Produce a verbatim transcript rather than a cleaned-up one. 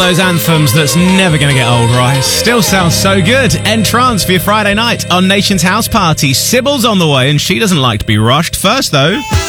those anthems that's never going to get old, right? Still sounds so good. Entrance for your Friday night on Nation's House Party. Sybil's on the way, and she doesn't like to be rushed. First, though...